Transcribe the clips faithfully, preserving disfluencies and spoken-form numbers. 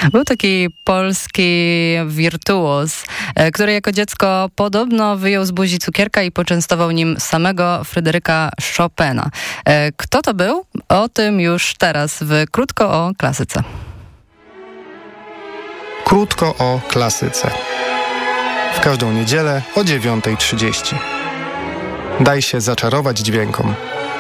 Był taki polski wirtuoz, który jako dziecko podobno wyjął z buzi cukierka i poczęstował nim samego Fryderyka Chopina. Kto to był? O tym już teraz w Krótko o klasyce. Krótko o klasyce. W każdą niedzielę o dziewiąta trzydzieści. Daj się zaczarować dźwiękom.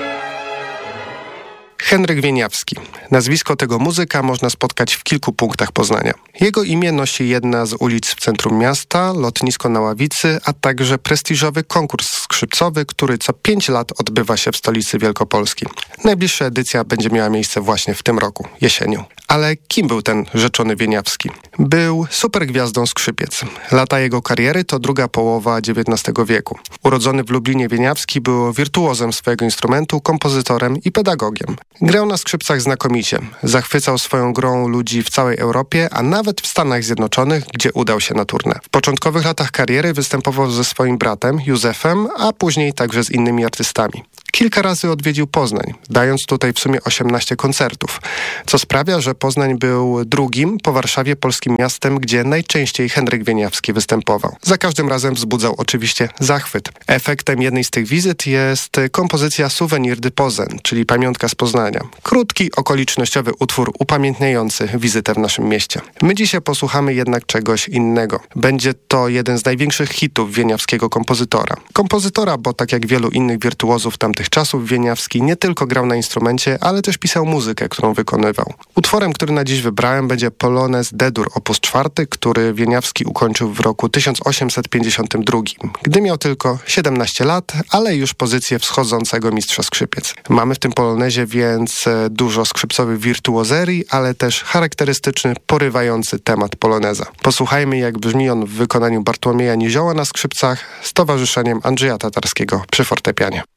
Henryk Wieniawski. Nazwisko tego muzyka można spotkać w kilku punktach Poznania. Jego imię nosi jedna z ulic w centrum miasta, lotnisko na Ławicy, a także prestiżowy konkurs skrzypcowy, który co pięć lat odbywa się w stolicy Wielkopolski. Najbliższa edycja będzie miała miejsce właśnie w tym roku, jesienią. Ale kim był ten rzeczony Wieniawski? Był supergwiazdą skrzypiec. Lata jego kariery to druga połowa dziewiętnastego wieku. Urodzony w Lublinie Wieniawski był wirtuozem swojego instrumentu, kompozytorem i pedagogiem. Grał na skrzypcach znakomicie. Zachwycał swoją grą ludzi w całej Europie, a nawet w Stanach Zjednoczonych, gdzie udał się na turnę. W początkowych latach kariery występował ze swoim bratem Józefem, a później także z innymi artystami. Kilka razy odwiedził Poznań, dając tutaj w sumie osiemnaście koncertów, co sprawia, że Poznań był drugim po Warszawie polskim miastem, gdzie najczęściej Henryk Wieniawski występował. Za każdym razem wzbudzał oczywiście zachwyt. Efektem jednej z tych wizyt jest kompozycja Souvenir de Posen, czyli Pamiątka z Poznania. Krótki, okolicznościowy utwór upamiętniający wizytę w naszym mieście. My dzisiaj posłuchamy jednak czegoś innego. Będzie to jeden z największych hitów wieniawskiego kompozytora. Kompozytora, bo tak jak wielu innych wirtuozów tamtych czasów, Wieniawski nie tylko grał na instrumencie, ale też pisał muzykę, którą wykonywał. Utworem, który na dziś wybrałem, będzie Polonez D-dur op. cztery, który Wieniawski ukończył w roku tysiąc osiemset pięćdziesiątym drugim, gdy miał tylko siedemnaście lat, ale już pozycję wschodzącego mistrza skrzypiec. Mamy w tym polonezie więc dużo skrzypcowych wirtuozerii, ale też charakterystyczny, porywający temat poloneza. Posłuchajmy, jak brzmi on w wykonaniu Bartłomieja Nizioła na skrzypcach z towarzyszeniem Andrzeja Tatarskiego przy fortepianie.